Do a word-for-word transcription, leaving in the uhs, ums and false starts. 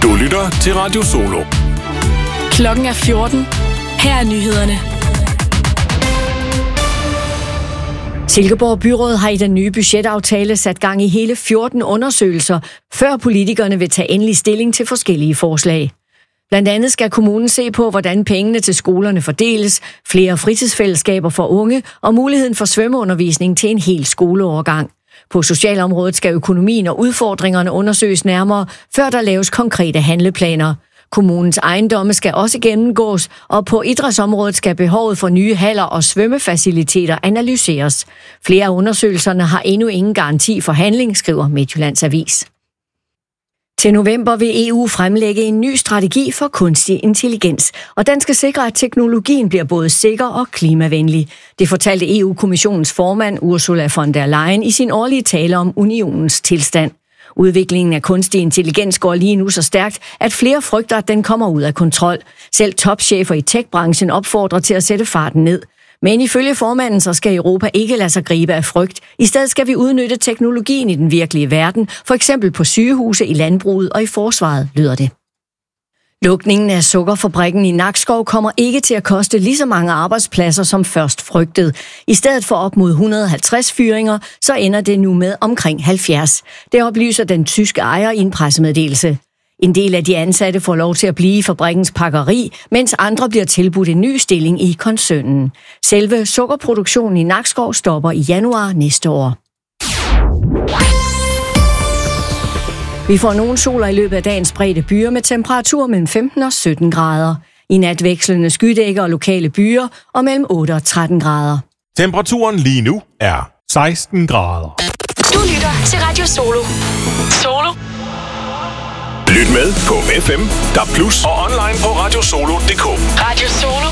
Du lytter til Radio Solo. Klokken er fjorten. Her er nyhederne. Silkeborg Byråd har i den nye budgetaftale sat gang i hele fjorten undersøgelser, før politikerne vil tage endelig stilling til forskellige forslag. Blandt andet skal kommunen se på, hvordan pengene til skolerne fordeles, flere fritidsfællesskaber for unge og muligheden for svømmeundervisning til en hel skoleårgang. På socialområdet skal økonomien og udfordringerne undersøges nærmere, før der laves konkrete handleplaner. Kommunens ejendomme skal også gennemgås, og på idrætsområdet skal behovet for nye haller og svømmefaciliteter analyseres. Flere af undersøgelserne har endnu ingen garanti for handling, skriver Midtjyllands Avis. Til november vil E U fremlægge en ny strategi for kunstig intelligens, og den skal sikre, at teknologien bliver både sikker og klimavenlig. Det fortalte E U-kommissionens formand Ursula von der Leyen i sin årlige tale om unionens tilstand. Udviklingen af kunstig intelligens går lige nu så stærkt, at flere frygter, at den kommer ud af kontrol. Selv topchefer i tech-branchen opfordrer til at sætte farten ned. Men ifølge formanden, så skal Europa ikke lade sig gribe af frygt. I stedet skal vi udnytte teknologien i den virkelige verden, for eksempel på sygehuse, i landbruget og i forsvaret, lyder det. Lukningen af sukkerfabrikken i Nakskov kommer ikke til at koste lige så mange arbejdspladser som først frygtet. I stedet for op mod et hundrede og halvtreds fyringer, så ender det nu med omkring halvfjerds. Det oplyser den tyske ejer i en pressemeddelelse. En del af de ansatte får lov til at blive i fabrikkens pakkeri, mens andre bliver tilbudt en ny stilling i koncernen. Selve sukkerproduktionen i Nakskov stopper i januar næste år. Vi får nogle soler i løbet af dagens spredte byer med temperatur mellem femten og sytten grader. I nat vekslende skydækker og lokale byer og mellem otte og tretten grader. Temperaturen lige nu er seksten grader. Du lytter til Radio Solo. Solo. Lyt med på F M, D A B plus og online på radiosolo punktum d k. Radio Solo.